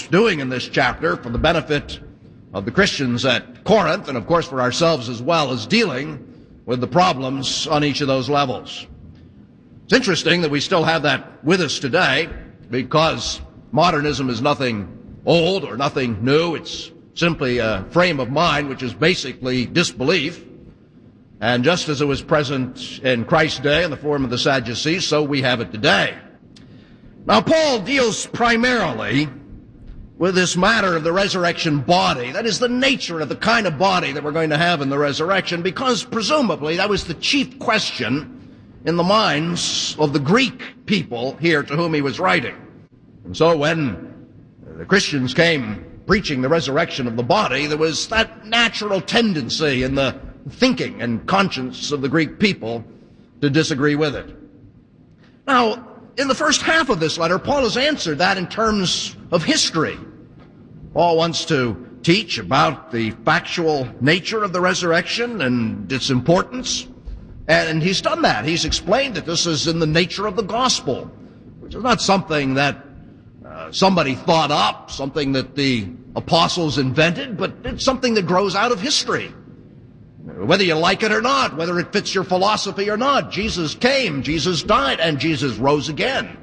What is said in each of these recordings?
Paul's doing in this chapter for the benefit of the Christians at Corinth, and of course for ourselves as well, is dealing with the problems on each of those levels. It's interesting that we still have that with us today, because modernism is nothing old or nothing new. It's simply a frame of mind which is basically disbelief. And just as it was present in Christ's day in the form of the Sadducees, so we have it today. Now, Paul deals primarily with this matter of the resurrection body. That is the nature of the kind of body that we're going to have in the resurrection, because presumably that was the chief question in the minds of the Greek people here to whom he was writing. And so when the Christians came preaching the resurrection of the body, there was that natural tendency in the thinking and conscience of the Greek people to disagree with it. Now, in the first half of this letter, Paul has answered that in terms of history. Paul wants to teach about the factual nature of the resurrection and its importance, and he's done that. He's explained that this is in the nature of the gospel, which is not something that somebody thought up, something that the apostles invented, but it's something that grows out of history. Whether you like it or not, whether it fits your philosophy or not, Jesus came, Jesus died, and Jesus rose again.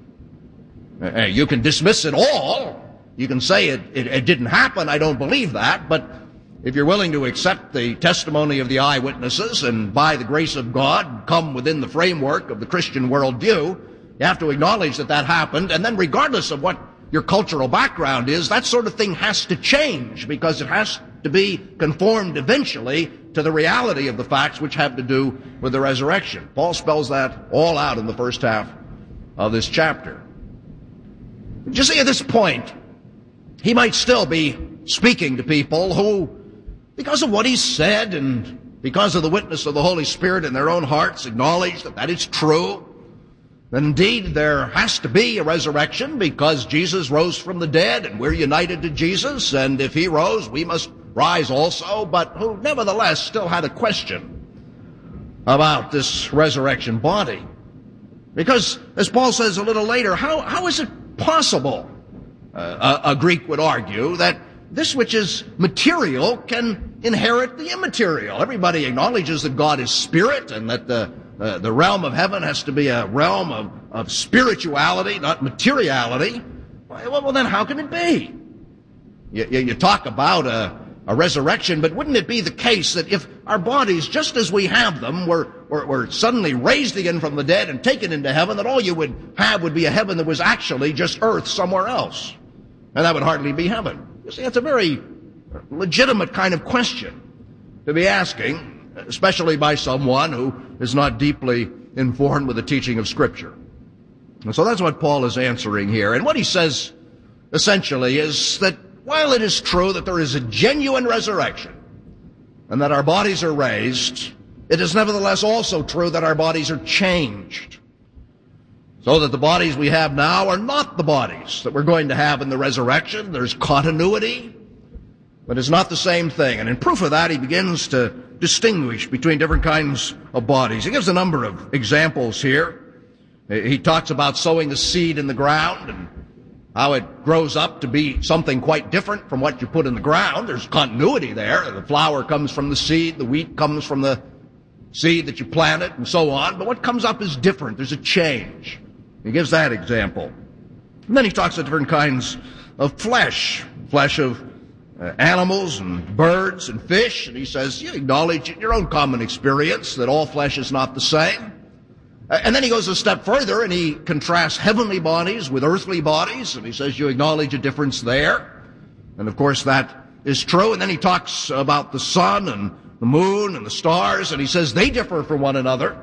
You can dismiss it all. You can say it didn't happen, I don't believe that, but if you're willing to accept the testimony of the eyewitnesses and by the grace of God come within the framework of the Christian worldview, you have to acknowledge that that happened, and then regardless of what your cultural background is, that sort of thing has to change, because it has to be conformed eventually to the reality of the facts which have to do with the resurrection. Paul spells that all out in the first half of this chapter. But you see, at this point, he might still be speaking to people who, because of what he said and because of the witness of the Holy Spirit in their own hearts, acknowledge that that is true. That indeed there has to be a resurrection because Jesus rose from the dead and we're united to Jesus, and if he rose, we must rise also, but who nevertheless still had a question about this resurrection body. Because, as Paul says a little later, how is it possible, a Greek would argue, that this which is material can inherit the immaterial? Everybody acknowledges that God is spirit and that the realm of heaven has to be a realm of spirituality, not materiality. Well, then how can it be? You talk about a resurrection, but wouldn't it be the case that if our bodies, just as we have them, were suddenly raised again from the dead and taken into heaven, that all you would have would be a heaven that was actually just earth somewhere else? And that would hardly be heaven. You see, it's a very legitimate kind of question to be asking, especially by someone who is not deeply informed with the teaching of Scripture. And so that's what Paul is answering here. And what he says, essentially, is that while it is true that there is a genuine resurrection and that our bodies are raised, it is nevertheless also true that our bodies are changed. So that the bodies we have now are not the bodies that we're going to have in the resurrection. There's continuity, but it's not the same thing. And in proof of that, he begins to distinguish between different kinds of bodies. He gives a number of examples here. He talks about sowing the seed in the ground and how it grows up to be something quite different from what you put in the ground. There's continuity there. The flower comes from the seed, the wheat comes from the seed that you planted, and so on. But what comes up is different. There's a change. He gives that example. And then he talks of different kinds of flesh of animals and birds and fish. And he says, you acknowledge in your own common experience that all flesh is not the same. And then he goes a step further and he contrasts heavenly bodies with earthly bodies. And he says you acknowledge a difference there. And of course that is true. And then he talks about the sun and the moon and the stars. And he says they differ from one another.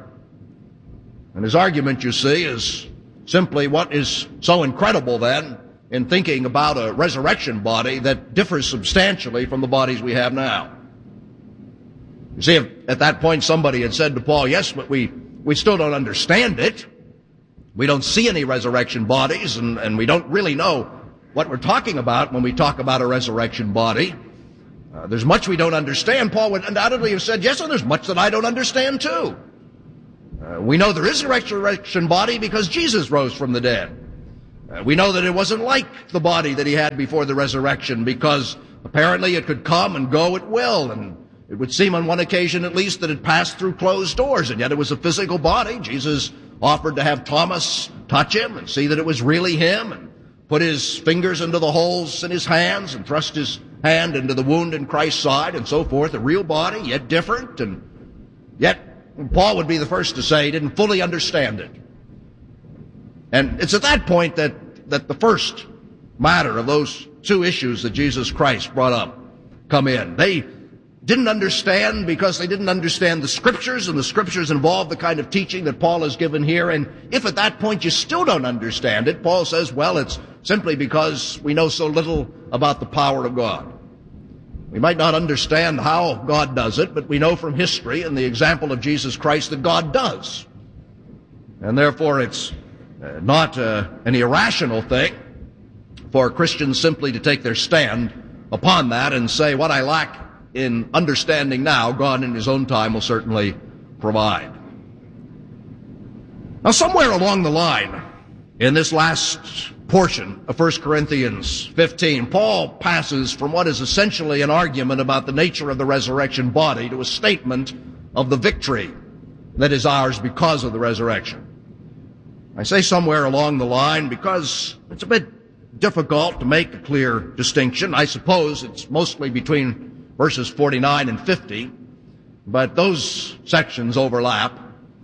And his argument, you see, is simply what is so incredible then in thinking about a resurrection body that differs substantially from the bodies we have now. You see, if at that point somebody had said to Paul, yes, but we still don't understand it. We don't see any resurrection bodies, and we don't really know what we're talking about when we talk about a resurrection body. There's much we don't understand. Paul would undoubtedly have said, yes, and there's much that I don't understand too. We know there is a resurrection body because Jesus rose from the dead. We know that it wasn't like the body that he had before the resurrection, because apparently it could come and go at will, and it would seem on one occasion at least that it passed through closed doors, and yet it was a physical body. Jesus offered to have Thomas touch him and see that it was really him, and put his fingers into the holes in his hands and thrust his hand into the wound in Christ's side and so forth. A real body, yet different, and yet Paul would be the first to say he didn't fully understand it. And it's at that point that the first matter of those two issues that Jesus Christ brought up come in. They didn't understand because they didn't understand the Scriptures, and the Scriptures involve the kind of teaching that Paul has given here. And if at that point you still don't understand it, Paul says, well, it's simply because we know so little about the power of God. We might not understand how God does it, but we know from history and the example of Jesus Christ that God does. And therefore it's not an irrational thing for Christians simply to take their stand upon that and say, what I lack in understanding now, God in His own time will certainly provide. Now, somewhere along the line, in this last portion of 1 Corinthians 15, Paul passes from what is essentially an argument about the nature of the resurrection body to a statement of the victory that is ours because of the resurrection. I say somewhere along the line because it's a bit difficult to make a clear distinction. I suppose it's mostly between verses 49 and 50, but those sections overlap.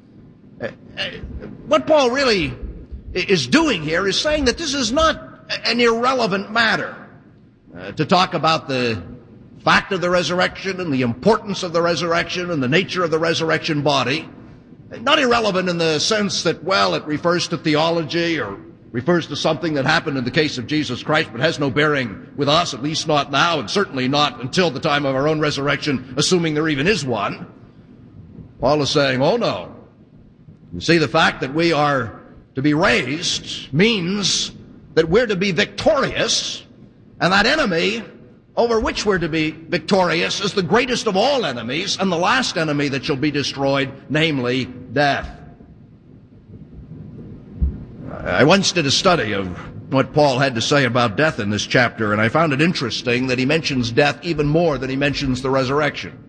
What Paul really is doing here is saying that this is not an irrelevant matter. To talk about the fact of the resurrection and the importance of the resurrection and the nature of the resurrection body, not irrelevant in the sense that, well, it refers to theology or refers to something that happened in the case of Jesus Christ, but has no bearing with us, at least not now, and certainly not until the time of our own resurrection, assuming there even is one. Paul is saying, oh no. You see, the fact that we are to be raised means that we're to be victorious, and that enemy over which we're to be victorious is the greatest of all enemies and the last enemy that shall be destroyed, namely death. I once did a study of what Paul had to say about death in this chapter, and I found it interesting that he mentions death even more than he mentions the resurrection.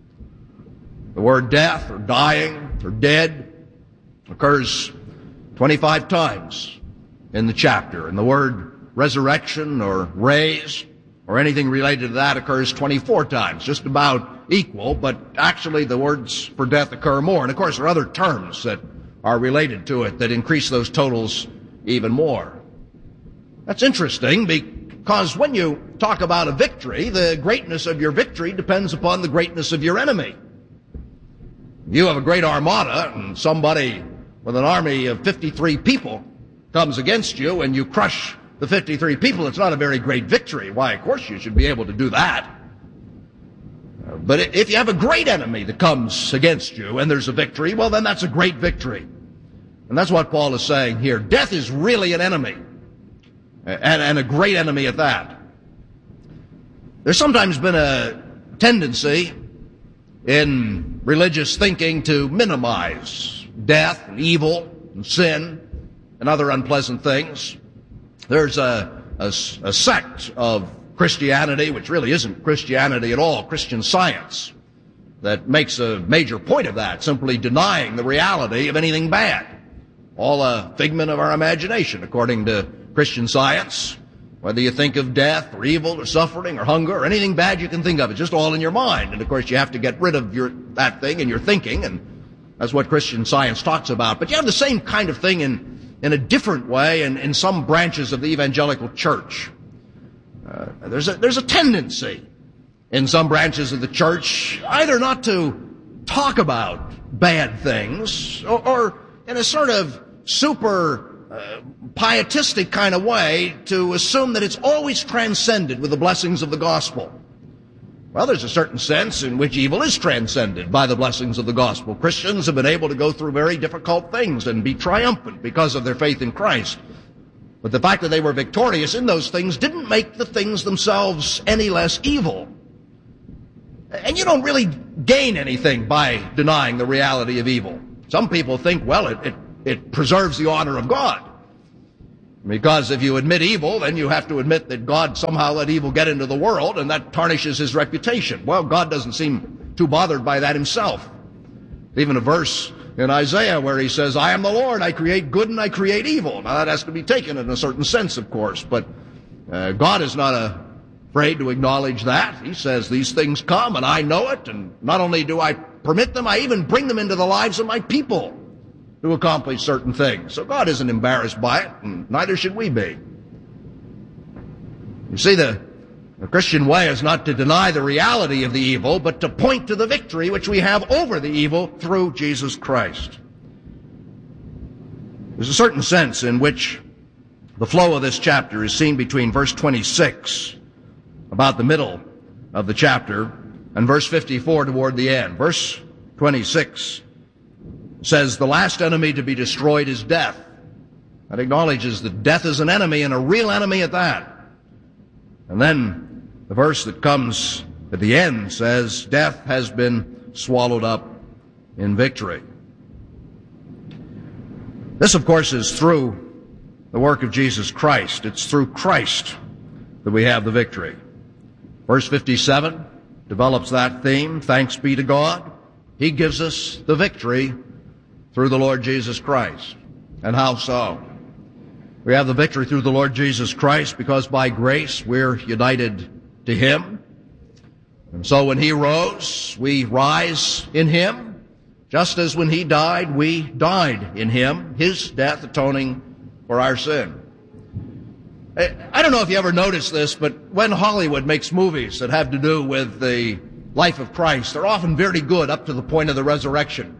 The word death or dying or dead occurs 25 times in the chapter, and the word resurrection or raise or anything related to that occurs 24 times, just about equal, but actually the words for death occur more. And of course there are other terms that are related to it that increase those totals even more. That's interesting because when you talk about a victory, the greatness of your victory depends upon the greatness of your enemy. You have a great armada and somebody with an army of 53 people comes against you and you crush the 53 people. It's not a very great victory. Why, of course you should be able to do that. But if you have a great enemy that comes against you and there's a victory, well, then that's a great victory. And that's what Paul is saying here. Death is really an enemy, and a great enemy at that. There's sometimes been a tendency in religious thinking to minimize death and evil and sin and other unpleasant things. There's a sect of Christianity, which really isn't Christianity at all, Christian Science, that makes a major point of that, simply denying the reality of anything bad. All a figment of our imagination, according to Christian Science. Whether you think of death or evil or suffering or hunger or anything bad you can think of, it's just all in your mind. And of course you have to get rid of that thing in your thinking, and that's what Christian Science talks about. But you have the same kind of thing in a different way in some branches of the evangelical church. There's a tendency in some branches of the church either not to talk about bad things or in a sort of super pietistic kind of way to assume that it's always transcended with the blessings of the gospel. Well, there's a certain sense in which evil is transcended by the blessings of the gospel. Christians have been able to go through very difficult things and be triumphant because of their faith in Christ. But the fact that they were victorious in those things didn't make the things themselves any less evil. And you don't really gain anything by denying the reality of evil. Some people think, well, it preserves the honor of God. Because if you admit evil, then you have to admit that God somehow let evil get into the world, and that tarnishes his reputation. Well, God doesn't seem too bothered by that himself. Even a verse in Isaiah where he says, I am the Lord, I create good and I create evil. Now that has to be taken in a certain sense, of course, but God is not afraid to acknowledge that. He says these things come and I know it, and not only do I permit them, I even bring them into the lives of my people to accomplish certain things. So God isn't embarrassed by it, and neither should we be. You see, the Christian way is not to deny the reality of the evil, but to point to the victory which we have over the evil through Jesus Christ. There's a certain sense in which the flow of this chapter is seen between verse 26, about the middle of the chapter, and verse 54 toward the end. Verse 26 says, the last enemy to be destroyed is death. That acknowledges that death is an enemy, and a real enemy at that. And then the verse that comes at the end says, death has been swallowed up in victory. This, of course, is through the work of Jesus Christ. It's through Christ that we have the victory. Verse 57 develops that theme. Thanks be to God. He gives us the victory through the Lord Jesus Christ. And how so? We have the victory through the Lord Jesus Christ because by grace we're united to Him. And so when He rose, we rise in Him. Just as when He died, we died in Him, His death atoning for our sin. I don't know if you ever noticed this, but when Hollywood makes movies that have to do with the life of Christ, they're often very good up to the point of the resurrection.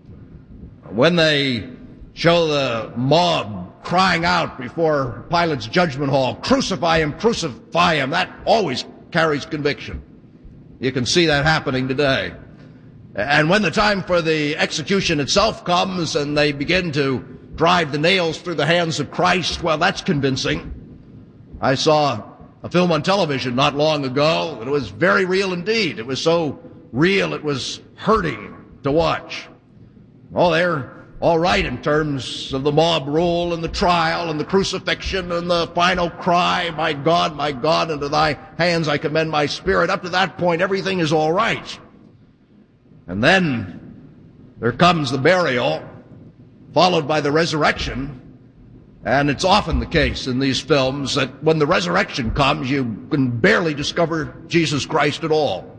When they show the mob crying out before Pilate's judgment hall, crucify him, that always carries conviction. You can see that happening today. And when the time for the execution itself comes and they begin to drive the nails through the hands of Christ, well, that's convincing. I saw a film on television not long ago, and it was very real indeed. It was so real it was hurting to watch. Oh, they're all right in terms of the mob rule and the trial and the crucifixion and the final cry, my God, into thy hands I commend my spirit. Up to that point, everything is all right. And then there comes the burial, followed by the resurrection. And it's often the case in these films that when the resurrection comes, you can barely discover Jesus Christ at all.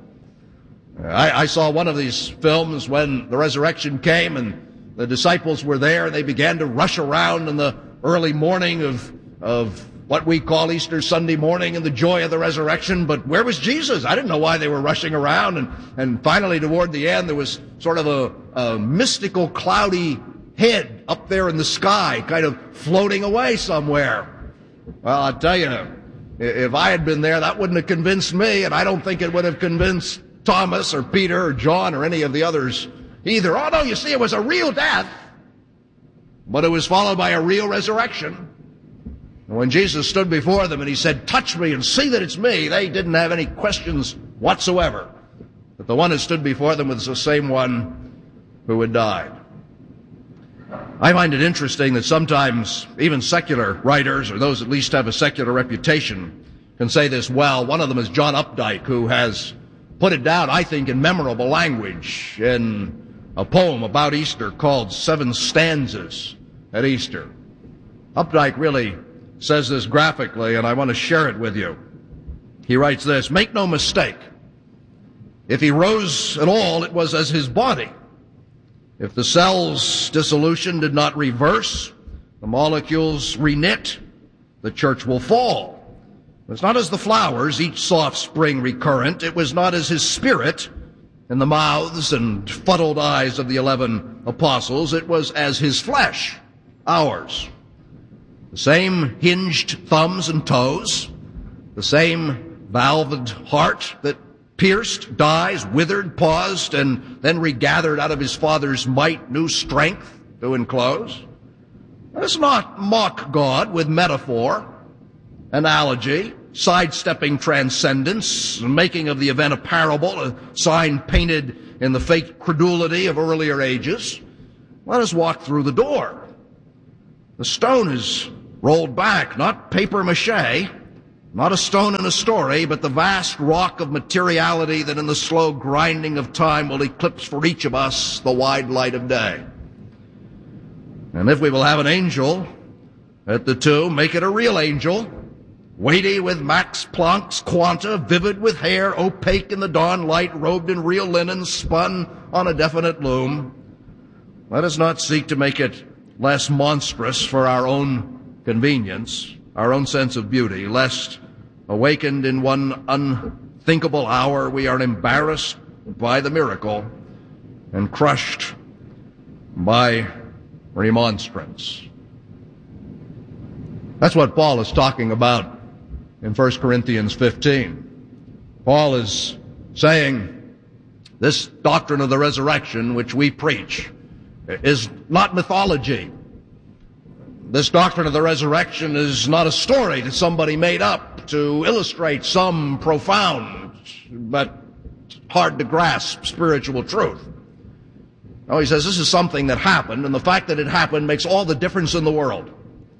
I saw one of these films when the resurrection came and the disciples were there, and they began to rush around in the early morning of what we call Easter Sunday morning and the joy of the resurrection. But where was Jesus? I didn't know why they were rushing around. And finally, toward the end, there was sort of a mystical, cloudy head up there in the sky, kind of floating away somewhere. Well, I'll tell you, if I had been there, that wouldn't have convinced me, and I don't think it would have convinced Thomas or Peter or John or any of the others either. Oh, no, you see, it was a real death, but it was followed by a real resurrection. And when Jesus stood before them and He said, touch me and see that it's me, they didn't have any questions whatsoever. But the one who stood before them was the same one who had died. I find it interesting that sometimes even secular writers, or those at least have a secular reputation, can say this well. One of them is John Updike, who has put it down, I think, in memorable language in a poem about Easter called 7 Stanzas at Easter. Updike really says this graphically, and I want to share it with you. He writes this: make no mistake, if He rose at all, it was as His body. If the cell's dissolution did not reverse, the molecules reknit, the church will fall. It's not as the flowers, each soft spring recurrent. It was not as His Spirit in the mouths and fuddled eyes of the 11 apostles. It was as His flesh, ours. The same hinged thumbs and toes, the same valved heart that pierced, dies, withered, paused, and then regathered out of His Father's might new strength to enclose. Let's not mock God with metaphor, analogy, sidestepping transcendence, making of the event a parable, a sign painted in the fake credulity of earlier ages. Let us walk through the door. The stone is rolled back, not papier-mâché, not a stone in a story, but the vast rock of materiality that in the slow grinding of time will eclipse for each of us the wide light of day. And if we will have an angel at the tomb, make it a real angel, weighty with Max Planck's quanta, vivid with hair, opaque in the dawn light, robed in real linen, spun on a definite loom. Let us not seek to make it less monstrous for our own convenience, our own sense of beauty, lest, awakened in one unthinkable hour, we are embarrassed by the miracle and crushed by remonstrance. That's what Paul is talking about in 1 Corinthians 15. Paul is saying this doctrine of the resurrection, which we preach, is not mythology. This doctrine of the resurrection is not a story that somebody made up to illustrate some profound but hard to grasp spiritual truth. No, he says this is something that happened, and the fact that it happened makes all the difference in the world.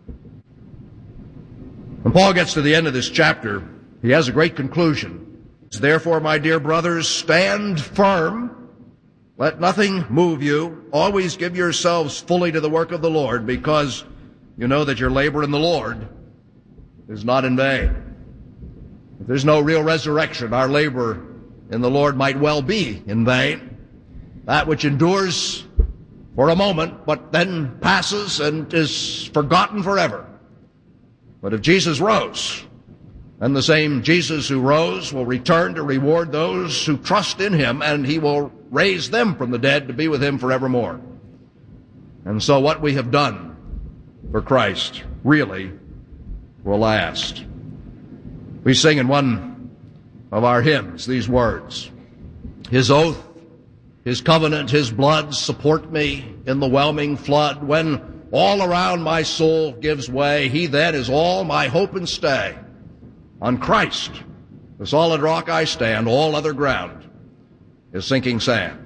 When Paul gets to the end of this chapter, he has a great conclusion. Therefore, my dear brothers, stand firm. Let nothing move you. Always give yourselves fully to the work of the Lord, because you know that your labor in the Lord is not in vain. If there's no real resurrection, our labor in the Lord might well be in vain. That which endures for a moment, but then passes and is forgotten forever. But if Jesus rose, then the same Jesus who rose will return to reward those who trust in him, and he will raise them from the dead to be with him forevermore. And so what we have done for Christ really will last. We sing in one of our hymns these words: His oath, his covenant, his blood support me in the whelming flood. When all around my soul gives way, he then is all my hope and stay. On Christ, the solid rock I stand, all other ground is sinking sand.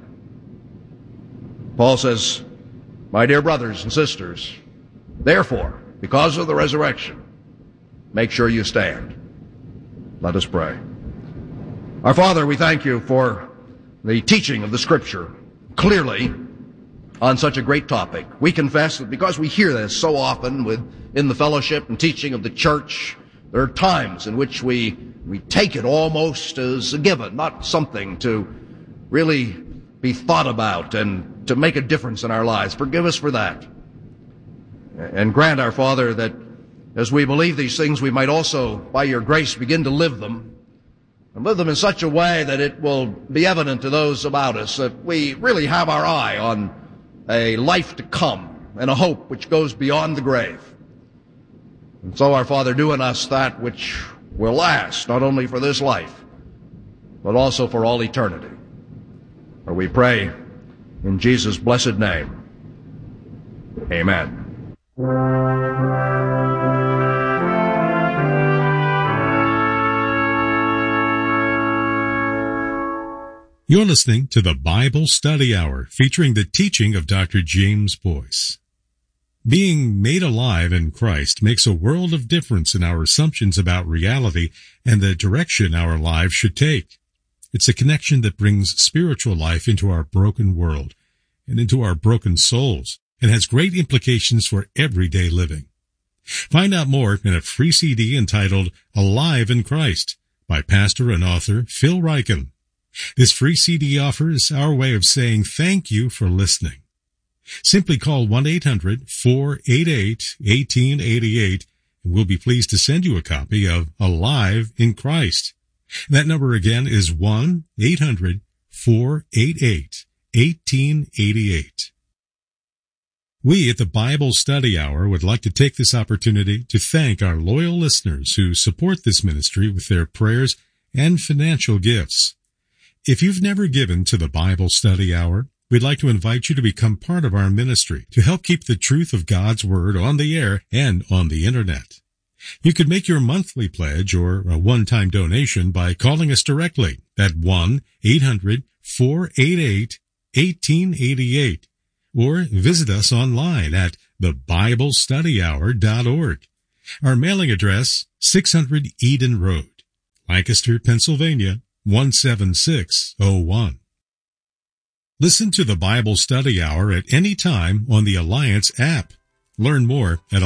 Paul says, my dear brothers and sisters, therefore, because of the resurrection, make sure you stand. Let us pray. Our Father, we thank you for the teaching of the Scripture clearly on such a great topic. We confess that because we hear this so often in the fellowship and teaching of the church, there are times in which we take it almost as a given, not something to really be thought about and to make a difference in our lives. Forgive us for that. And grant, our Father, that as we believe these things, we might also, by your grace, begin to live them, and live them in such a way that it will be evident to those about us that we really have our eye on a life to come and a hope which goes beyond the grave. And so, our Father, do in us that which will last, not only for this life, but also for all eternity. For we pray in Jesus' blessed name. Amen. You're listening to the Bible Study Hour, featuring the teaching of Dr. James Boyce. Being made alive in Christ makes a world of difference in our assumptions about reality and the direction our lives should take. It's a connection that brings spiritual life into our broken world and into our broken souls, and has great implications for everyday living. Find out more in a free CD entitled Alive in Christ by pastor and author Phil Ryken. This free CD offers our way of saying thank you for listening. Simply call 1-800-488-1888 and we'll be pleased to send you a copy of Alive in Christ. That number again is 1-800-488-1888. We at the Bible Study Hour would like to take this opportunity to thank our loyal listeners who support this ministry with their prayers and financial gifts. If you've never given to the Bible Study Hour, we'd like to invite you to become part of our ministry to help keep the truth of God's Word on the air and on the Internet. You could make your monthly pledge or a one-time donation by calling us directly at 1-800-488-1888 or visit us online at thebiblestudyhour.org. Our mailing address, 600 Eden Road, Lancaster, Pennsylvania, 17601. Listen to the Bible Study Hour at any time on the Alliance app. Learn more at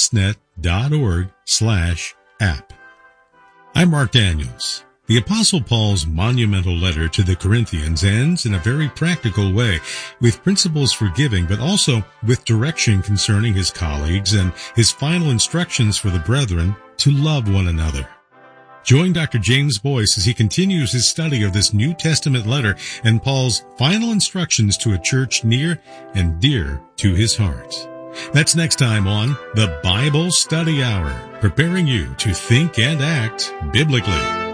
alliancenet.org/app. I'm Mark Daniels. The Apostle Paul's monumental letter to the Corinthians ends in a very practical way, with principles for giving, but also with direction concerning his colleagues and his final instructions for the brethren to love one another. Join Dr. James Boyce as he continues his study of this New Testament letter and Paul's final instructions to a church near and dear to his heart. That's next time on the Bible Study Hour, preparing you to think and act biblically.